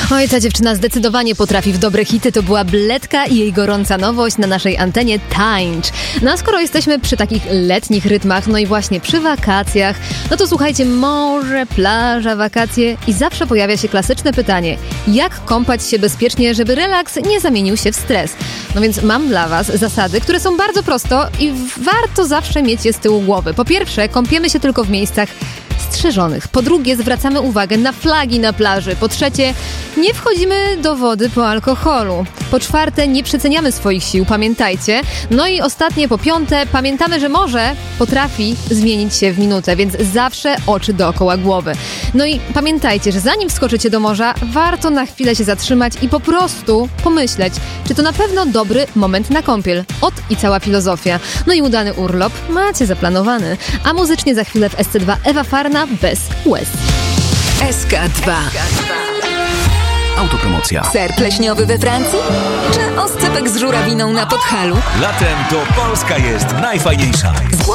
Oj, ta dziewczyna zdecydowanie potrafi w dobre hity. To była Bledka i jej gorąca nowość na naszej antenie Tańcz. No a skoro jesteśmy przy takich letnich rytmach, no i właśnie przy wakacjach, no to słuchajcie, morze, plaża, wakacje i zawsze pojawia się klasyczne pytanie: jak kąpać się bezpiecznie, żeby relaks nie zamienił się w stres? No więc mam dla was zasady, które są bardzo prosto i warto zawsze mieć je z tyłu głowy. Po pierwsze, kąpiemy się tylko w miejscach strzeżonych. Po drugie, zwracamy uwagę na flagi na plaży. Po trzecie, nie wchodzimy do wody po alkoholu. Po czwarte, nie przeceniamy swoich sił, pamiętajcie. No i ostatnie, po piąte, pamiętamy, że morze potrafi zmienić się w minutę, więc zawsze oczy dookoła głowy. No i pamiętajcie, że zanim wskoczycie do morza, warto na chwilę się zatrzymać i po prostu pomyśleć, czy to na pewno dobry moment na kąpiel. Ot i cała filozofia. No i udany urlop macie zaplanowany. A muzycznie za chwilę w SC2 Ewa Farna bez łez. SK2. Autopromocja. Ser pleśniowy we Francji? Czy oscypek z żurawiną na Podhalu? Latem to Polska jest najfajniejsza.